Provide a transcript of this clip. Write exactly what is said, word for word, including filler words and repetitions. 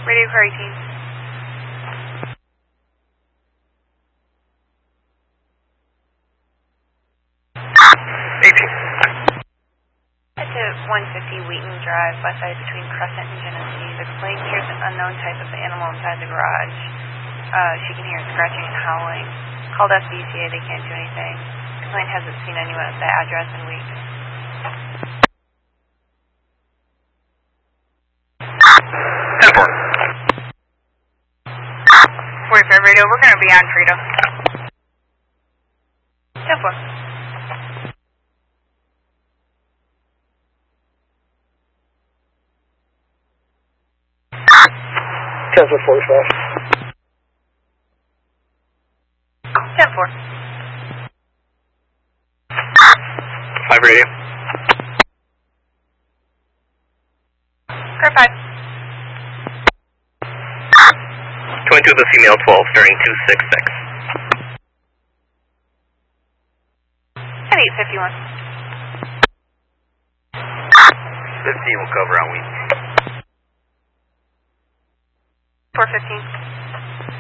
Radio car eighteen. eighteen. Head to one fifty Wheaton Drive, west side between Crescent and Genesee. The complaint hears an unknown type of animal inside the garage. Uh, she can hear scratching and howling. Called S B C A, they can't do anything. Complaint hasn't seen anyone at that address in weeks. ten four. forty-five radio, we're going to be on Frito. ten four. ten four forty-five. ten four. five radio. Car five. twenty-two the female twelve, starting two six six. At eight fifty-one. fifteen will cover on week. four fifteen.